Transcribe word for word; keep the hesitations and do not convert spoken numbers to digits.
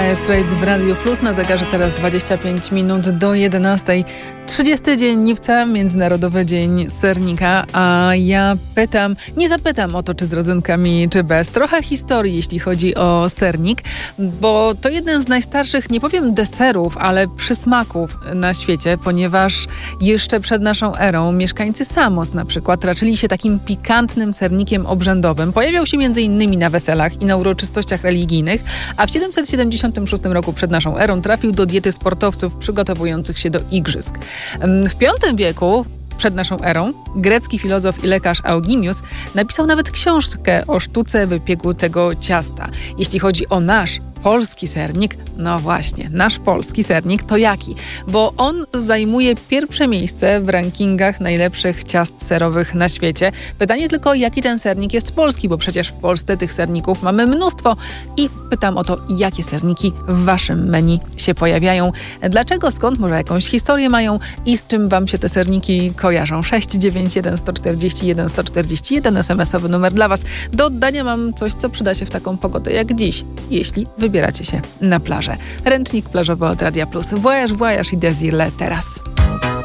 Dire Straits w Radio Plus. Na zegarze teraz dwadzieścia pięć minut do jedenastej. trzydziesty dzień lipca, Międzynarodowy Dzień Sernika, a ja pytam, nie zapytam o to, czy z rodzynkami, czy bez. Trochę historii, jeśli chodzi o sernik, bo to jeden z najstarszych, nie powiem deserów, ale przysmaków na świecie, ponieważ jeszcze przed naszą erą mieszkańcy Samos na przykład raczyli się takim pikantnym sernikiem obrzędowym. Pojawiał się między innymi na weselach i na uroczystościach religijnych, a w siedemset siedemdziesiątym szóstym roku przed naszą erą trafił do diety sportowców przygotowujących się do igrzysk. W piątym wieku przed naszą erą grecki filozof i lekarz Eugeniusz napisał nawet książkę o sztuce wypiegu tego ciasta. Jeśli chodzi o nasz polski sernik, no właśnie, nasz polski sernik to jaki? Bo on zajmuje pierwsze miejsce w rankingach najlepszych ciast serowych na świecie. Pytanie tylko, jaki ten sernik jest polski, bo przecież w Polsce tych serników mamy mnóstwo. I pytam o to, jakie serniki w waszym menu się pojawiają. Dlaczego, skąd, może jakąś historię mają i z czym wam się te serniki kojarzą? sześć dziewięć jeden sto czterdzieści jeden sto czterdzieści jeden es em esowy numer dla was. Do oddania mam coś, co przyda się w taką pogodę jak dziś, jeśli wybieracie się na plażę. Ręcznik plażowy od Radia Plus. Voyage, voyage i désir teraz.